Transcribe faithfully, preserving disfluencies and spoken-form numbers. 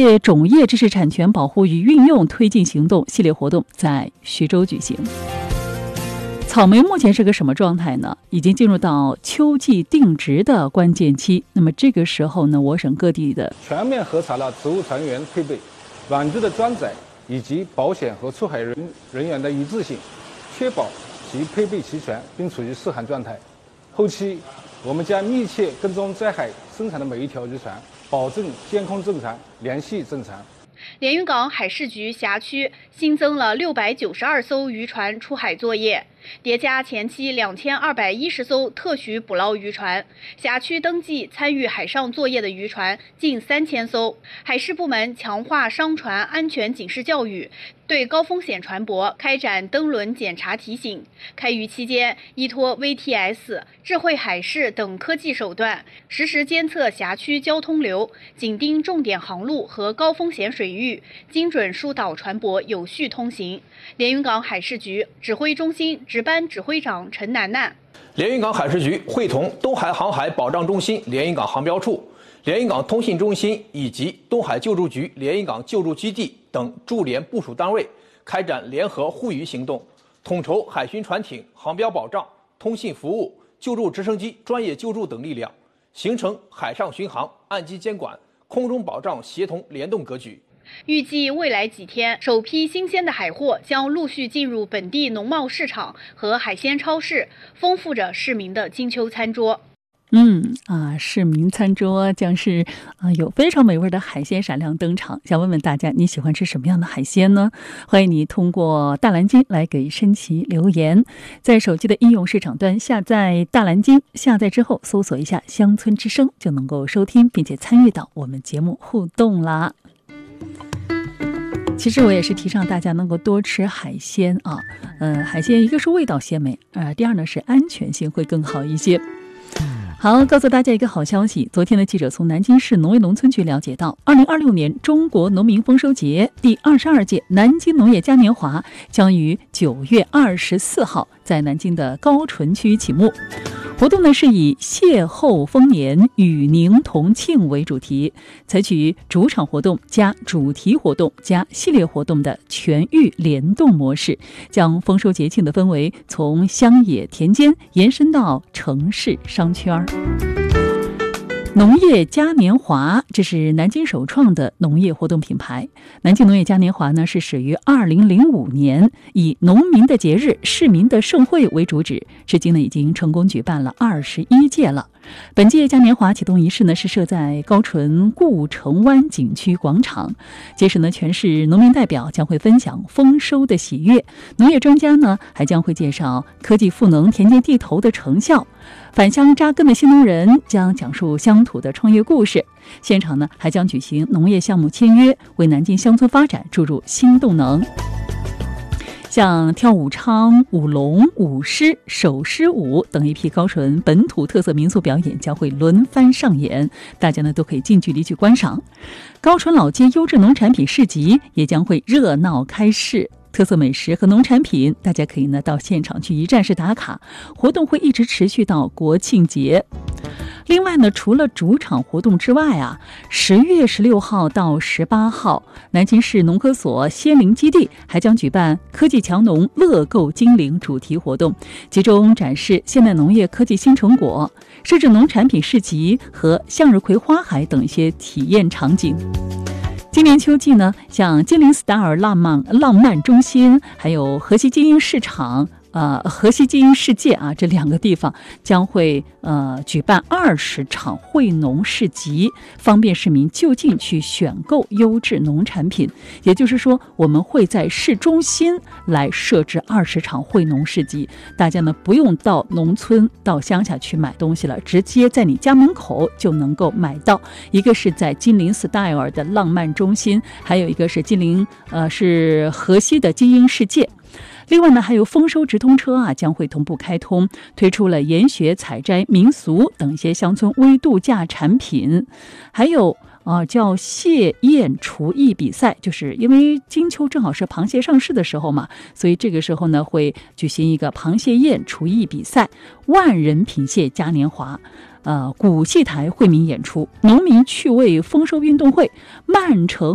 届种业知识产权保护与运用推进行动系列活动在徐州举行。草莓目前是个什么状态呢？已经进入到秋季定植的关键期。那么这个时候呢，我省各地的全面核查了植物船员配备、软质的装载以及保险和出海人人员的一致性，确保其配备齐全并处于适航状态。后期我们将密切跟踪在海生产的每一条渔船，保证监控正常、联系正常。 连云港海事局辖区新增了六百九十二艘渔船出海作业，叠加前期两千二百一十艘特许捕捞渔船，辖区登记参与海上作业的渔船近三千艘。海事部门强化商船安全警示教育，对高风险船舶开展登轮检查提醒。开渔期间，依托 V T S、智慧海事等科技手段，实时监测辖区交通流，紧盯重点航路和高风险水域，精准疏导船舶有序通行。连云港海事局指挥中心值班指挥长陈楠楠。 连云港海事局会同东海航海保障中心连云港航标处、连云港通信中心以及东海救助局连云港救助基地等驻连部署单位，开展联合护渔行动，统筹海巡船艇、航标保障、通信服务、救助直升机专业救助等力量，形成海上巡航、岸基监管、空中保障协同联动格局。 预计未来几天，首批新鲜的海货将陆续进入本地农贸市场和海鲜超市，丰富着市民的金秋餐桌。 嗯啊，市民餐桌将是啊有非常美味的海鲜闪亮登场。想问问大家，你喜欢吃什么样的海鲜呢？欢迎你通过大蓝鲸来给申奇留言，在手机的应用市场端下载大蓝鲸，下载之后搜索一下乡村之声，就能够收听并且参与到我们节目互动啦。其实我也是提倡大家能够多吃海鲜啊，呃，海鲜一个是味道鲜美，呃，第二呢是安全性会更好一些。好，告诉大家一个好消息，昨天的记者从南京市农业农村局了解到，二零二六年中国农民丰收节第二十二届南京农业嘉年华将于九月二十四号在南京的高淳区启幕。活动呢是以邂逅丰年，与宁同庆为主题，采取主场活动加主题活动加系列活动的全域联动模式，将丰收节庆的氛围从乡野田间延伸到城市商圈。农业嘉年华，这是南京首创的农业活动品牌。南京农业嘉年华呢是始于二零零五年，以农民的节日、市民的盛会为主旨，至今呢已经成功举办了二十一届了。本届嘉年华启动仪式呢是设在高淳顾城湾景区广场，届时呢全市农民代表将会分享丰收的喜悦，农业专家呢还将会介绍科技赋能田间地头的成效，返乡扎根的新农人将讲述乡土的创业故事，现场呢还将举行农业项目签约，为南京乡村发展注入新动能。像跳武昌、舞龙、舞狮、手狮舞等一批高淳本土特色民俗表演将会轮番上演，大家呢都可以近距离去观赏。高淳老街优质农产品市集也将会热闹开市，特色美食和农产品，大家可以呢到现场去一站式打卡，活动会一直持续到国庆节。另外呢，除了主场活动之外啊，十月十六号到十八号，南京市农科所仙灵基地还将举办科技强农乐购精灵主题活动，集中展示现代农业科技新成果，设置农产品市集和向日葵花海等一些体验场景。今年秋季呢，像金陵 Star 浪漫浪漫中心，还有河西精英市场。呃，河西精英世界啊，这两个地方将会呃举办二十场惠农市集，方便市民就近去选购优质农产品。也就是说，我们会在市中心来设置二十场惠农市集，大家呢不用到农村、到乡下去买东西了，直接在你家门口就能够买到。一个是在金陵 Style 的浪漫中心，还有一个是金陵呃是河西的精英世界。另外呢，还有丰收直通车啊，将会同步开通，推出了研学、采摘、民俗等一些乡村微度假产品，还有啊、呃、叫蟹宴厨艺比赛，就是因为金秋正好是螃蟹上市的时候嘛，所以这个时候呢会举行一个螃蟹宴厨艺比赛，万人品蟹嘉年华。呃，古戏台惠民演出，农民趣味丰收运动会，曼城